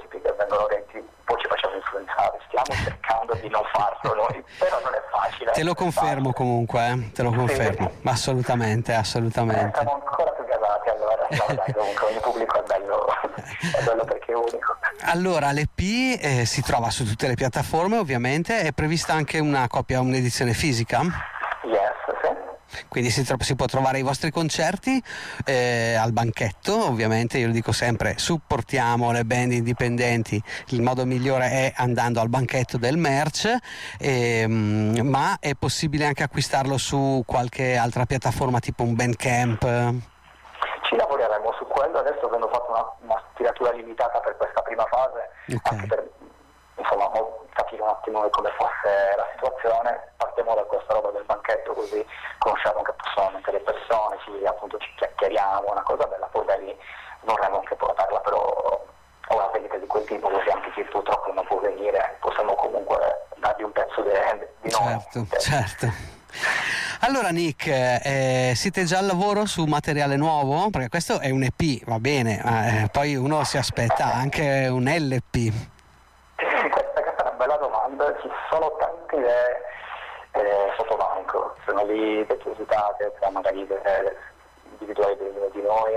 stereotipi che vengono detti, poi ci facciamo influenzare. Stiamo cercando di non farlo noi, però non è facile. Te lo confermo comunque, te lo confermo, sì. Assolutamente. Siamo ancora più gasati, allora. No, dai, comunque ogni pubblico è bello perché è unico. Allora, l'EP si trova su tutte le piattaforme, ovviamente. È prevista anche un'edizione fisica? Yes, sì. Quindi si può trovare i vostri concerti al banchetto, ovviamente. Io lo dico sempre, supportiamo le band indipendenti, il modo migliore è andando al banchetto del merch, ma è possibile anche acquistarlo su qualche altra piattaforma tipo un Bandcamp? Ci lavoreremo su quello, adesso avendo fatto una tiratura limitata per questa prima fase, anche per capire un attimo come fosse la situazione. Partiamo da questa roba del banchetto, così conosciamo anche personalmente le persone, ci chiacchieriamo, una cosa bella, poi da lì vorremmo anche portarla però a una vendita di quel tipo, così anche chi purtroppo non può venire possiamo comunque dargli un pezzo di noi. Certo. Allora Nick, siete già al lavoro su materiale nuovo? Perché questo è un EP, va bene, poi uno si aspetta anche un LP. Questa è una bella domanda, ci sono tante idee sotto banco, sono lì depositate tra magari idee individuali di noi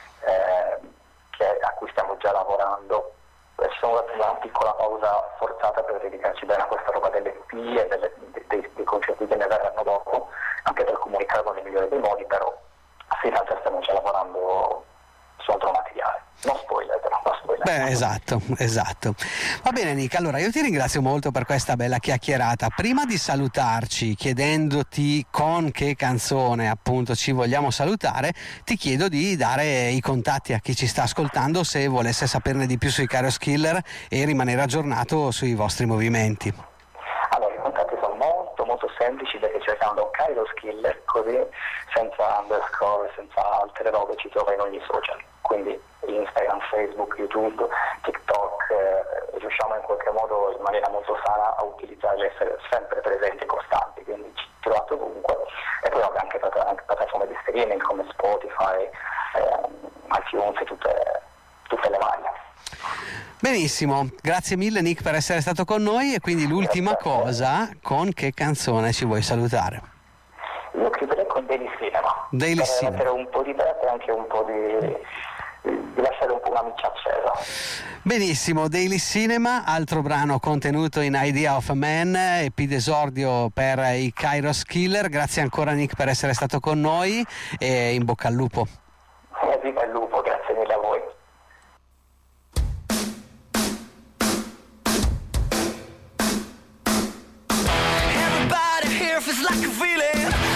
a cui stiamo già lavorando. Ci siamo dati una piccola pausa forzata per dedicarci bene a questa roba dell'EP e dei concerti che ne verranno dopo, anche per comunicarlo nel migliore dei modi, però in realtà stiamo già lavorando su altro materiale. Non spoiler però, non spoiler. Beh, esatto. Va bene Nick, allora io ti ringrazio molto per questa bella chiacchierata. Prima di salutarci, chiedendoti con che canzone appunto ci vogliamo salutare, ti chiedo di dare i contatti a chi ci sta ascoltando se volesse saperne di più sui Kairos Killer e rimanere aggiornato sui vostri movimenti. Allora, i contatti sono molto semplici, perché cercando Kairos Killer, così senza underscore, senza altre robe, ci trova in ogni social, quindi Instagram, Facebook, YouTube, TikTok, riusciamo in qualche modo in maniera molto sana a utilizzarle, essere sempre presenti e costanti, quindi ci trovate ovunque. E poi anche piattaforme di streaming come Spotify, iTunes e tutte le varie. Benissimo, grazie mille Nick per essere stato con noi, e quindi l'ultima cosa, con che canzone ci vuoi salutare? Io chiuderei con Daily Cinema, per mettere un po' di bete e anche un po' di lasciare un po' una miccia accesa. Benissimo, Daily Cinema, altro brano contenuto in Idea of a Man, EP d'esordio per i Kairos Killer. Grazie ancora Nick per essere stato con noi e in bocca al lupo. Viva il lupo, grazie mille a voi. Everybody here feels like a feeling